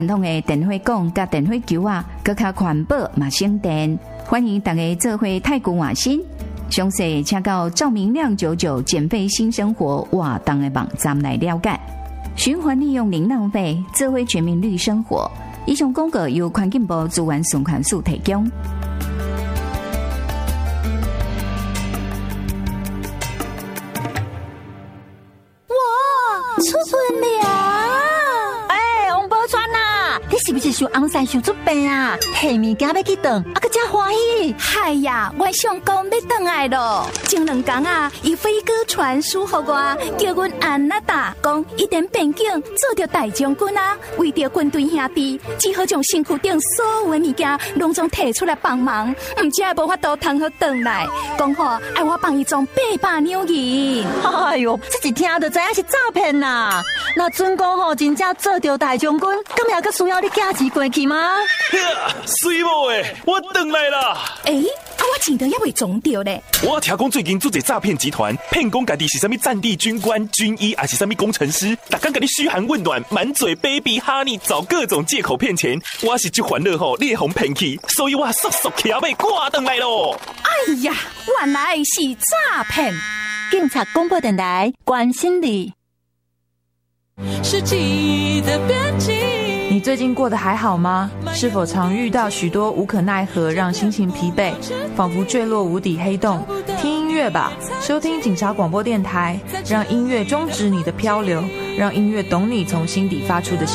传统的电火管甲电火球啊，更加环保嘛省电。欢迎大家做伙太古换新，详细请到赵明亮99减肥新生活活动的网站来了解。循环利用零浪费，做伙全民绿生活。以上广告由环境部资源循环署提供。 哇，出门了！ 王宝钏呐，你是不是想红山想出病啊？下物件要去顿，啊个真欢喜！ 嗨呀，我想讲要回来咯。前2天啊，伊飞哥传书给我，叫阮安娜达讲一点边境做着大将军啊，为着军队兄弟，只好将身躯顶所有的物件拢总摕出来帮忙，唔只系无法度通好回来。讲好爱我帮伊装800两银。 哎呦，这一听就知影是诈骗啦！那准讲吼，真正做着大将军，咁也个需要你寄钱过去吗？ 水某诶，我回来啦！ 我钱都还未装着咧。 我听讲最近做一诈骗集团，骗讲家己是啥物战地军官、军医，还是啥物工程师，逐天甲你嘘寒问暖，满嘴 baby honey， 找各种借口骗钱。我是这烦恼吼，你互骗去，所以我速速骑马赶回来咯。 哎呀，原来是诈骗！ 警察广播电台关心你。 世纪的边境。 你最近过得还好吗？是否常遇到许多无可奈何，让心情疲惫，仿佛坠落无底黑洞？听音乐吧，收听警察广播电台，让音乐终止你的漂流，让音乐懂你从心底发出的